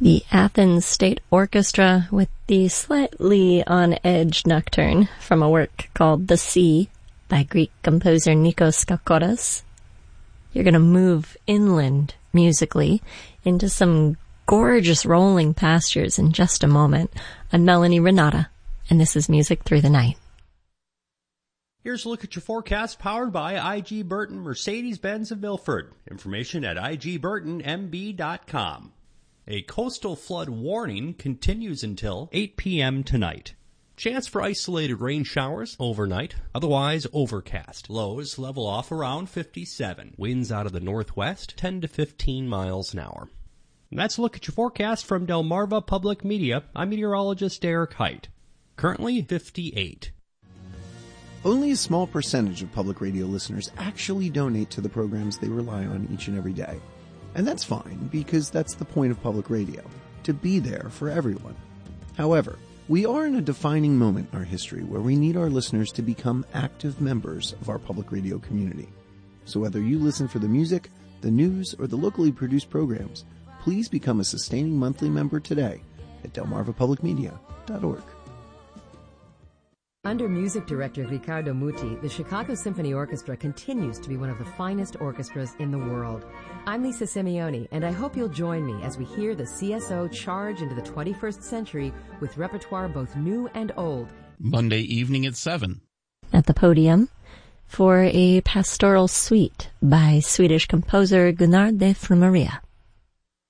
The Athens State Orchestra with the slightly on-edge nocturne from a work called The Sea by Greek composer Nikos Skakoras. You're going to move inland musically into some gorgeous rolling pastures in just a moment. I'm Melanie Renata, and this is Music Through the Night. Here's a look at your forecast powered by I.G. Burton Mercedes-Benz of Milford. Information at igburtonmb.com. A coastal flood warning continues until 8 p.m. tonight. Chance for isolated rain showers overnight, otherwise overcast. Lows level off around 57. Winds out of the northwest, 10 to 15 miles an hour. And that's a look at your forecast from Delmarva Public Media. I'm meteorologist Derek Height. Currently 58. Only a small percentage of public radio listeners actually donate to the programs they rely on each and every day. And that's fine, because that's the point of public radio, to be there for everyone. However, we are in a defining moment in our history where we need our listeners to become active members of our public radio community. So whether you listen for the music, the news, or the locally produced programs, please become a sustaining monthly member today at delmarvapublicmedia.org. Under music director Riccardo Muti, the Chicago Symphony Orchestra continues to be one of the finest orchestras in the world. I'm Lisa Simeone, and I hope you'll join me as we hear the CSO charge into the 21st century with repertoire both new and old. Monday evening at 7. At the podium for a pastoral suite by Swedish composer Gunnar de Frumaria.